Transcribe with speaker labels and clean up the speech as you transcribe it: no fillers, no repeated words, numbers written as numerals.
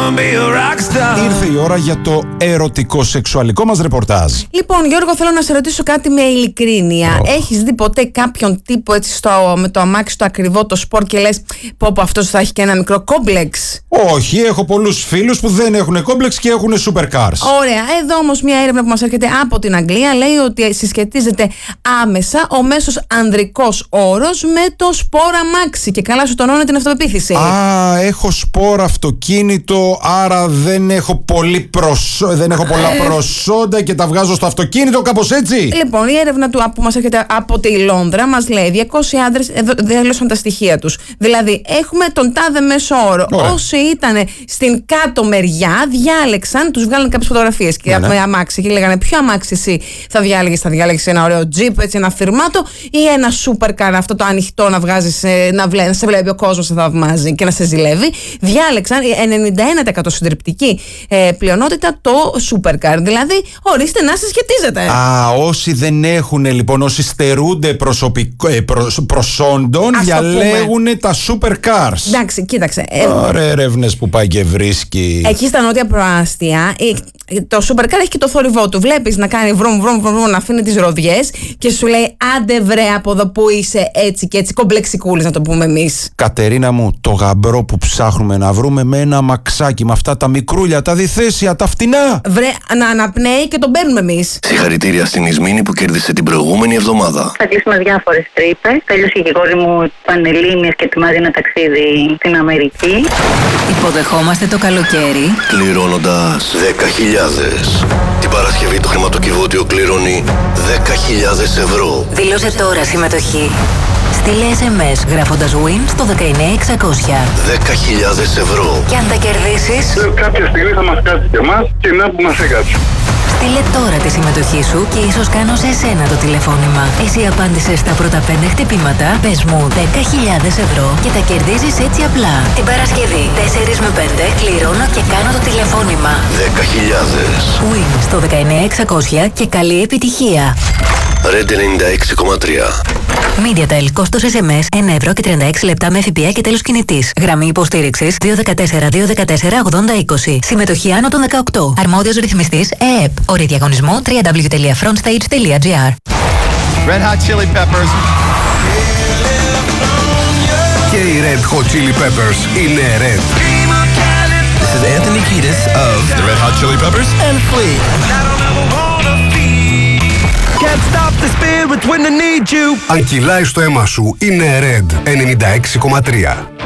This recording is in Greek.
Speaker 1: Ήρθε η ώρα για το ερωτικό σεξουαλικό μας ρεπορτάζ.
Speaker 2: Λοιπόν, Γιώργο, θέλω να σε ρωτήσω κάτι με ειλικρίνεια. Έχεις δει ποτέ κάποιον τύπο έτσι με το αμάξι το ακριβό, το σπορ και λες πω αυτός θα έχει και ένα μικρό κόμπλεξ?
Speaker 1: Όχι, έχω πολλούς φίλους που δεν έχουν κόμπλεξ και έχουν supercars.
Speaker 2: Ωραία. Εδώ όμως μια έρευνα που μας έρχεται από την Αγγλία λέει ότι συσχετίζεται άμεσα ο μέσος ανδρικός όρος με το σπορ αμάξι. Και καλά σου τονώνω την αυτοπεποίθηση.
Speaker 1: Έχω σπορ αυτοκίνητο, άρα δεν έχω πολλά προσόντα και τα βγάζω στο αυτοκίνητο, κάπως έτσι.
Speaker 2: Λοιπόν, η έρευνα που μας έρχεται από τη Λόνδρα μας λέει 200 άντρες δήλωσαν τα στοιχεία τους. Δηλαδή, έχουμε τον τάδε μέσο όρο. Όσοι ήταν στην κάτω μεριά, διάλεξαν, τους βγάλαν κάποιες φωτογραφίες και με αμάξι και λέγανε ποιο αμάξι εσύ θα διάλεγες ένα ωραίο τζιπ, έτσι ένα φυρμάτο, ή ένα supercar, αυτό το ανοιχτό να βγάζεις, να σε βλέπει ο κόσμος, να θαυμάζει και να σε ζηλεύει. Διάλεξαν 91% συντριπτική πλειονότητα το supercar. Δηλαδή, ορίστε να συσχετίζεται.
Speaker 1: Όσοι δεν έχουν, λοιπόν, όσοι στερούνται προσόντων, διαλέγουν τα supercars.
Speaker 2: Εντάξει, κοίταξε.
Speaker 1: Ωραία, έρευνες που πάει και βρίσκει.
Speaker 2: Εκεί στα νότια προάστια, το supercar έχει και το θόρυβό του. Βλέπεις να κάνει βρουμ, να αφήνει τις ροδιές και σου λέει άντε βρε από εδώ που είσαι έτσι και έτσι, κομπλεξικούλης να το πούμε εμείς.
Speaker 1: Κατερίνα μου, το γαμπρό που ψάχνουμε να βρούμε με ένα αμαξάκι με αυτά τα μικρούλια, τα διθέσια, τα φτηνά.
Speaker 2: Βρε, να αναπνέει και τον παίρνουμε εμείς.
Speaker 3: Συγχαρητήρια στην Ισμήνη που κέρδισε την προηγούμενη εβδομάδα.
Speaker 4: Θα κλείσουμε διάφορες τρύπες. Τέλειωσε η κόρη μου πανελλήνιες και ετοιμάζει ένα ταξίδι στην Αμερική.
Speaker 5: Υποδεχόμαστε το καλοκαίρι
Speaker 3: Κληρώνοντας 10.000. Την Παρασκευή το χρηματοκιβώτιο κληρώνει 10.000 ευρώ.
Speaker 5: Δήλωσε τώρα συμμετοχή. Στείλε SMS γράφοντας WIN στο 19600.
Speaker 3: 10.000 ευρώ.
Speaker 5: Και αν τα κερδίσεις,
Speaker 6: κάποια στιγμή θα μας κάτσει και εμάς και να που μας έκατσε.
Speaker 5: στείλε τώρα τη συμμετοχή σου και ίσως κάνω σε εσένα το τηλεφώνημα. Εσύ απάντησες στα πρώτα 5 χτυπήματα, πες μου 10.000 ευρώ και τα κερδίζεις έτσι απλά. Την Παρασκευή 4 με 5 κληρώνω και κάνω το τηλεφώνημα.
Speaker 3: 10.000.
Speaker 5: WIN στο 19600 και καλή επιτυχία.
Speaker 3: Red 96,3.
Speaker 5: MediaTel, κόστος SMS 1 ευρώ και 36 λεπτά με ΦΠΑ και τέλος κινητής. Γραμμή υποστήριξης 214-214-8020. Συμμετοχή άνω των 18. Αρμόδιος ρυθμιστής ΕΕΠ. Όροι διαγωνισμού www.frontstage.gr.
Speaker 7: Red Hot Chili Peppers.
Speaker 8: Και οι Red Hot Chili Peppers είναι Red.
Speaker 7: This is Anthony Kiedis of the Red Hot Chili Peppers and Flea. Can't stop the spirit when I need you.
Speaker 8: Αν κυλάει στο αίμα σου, είναι Red 96,3.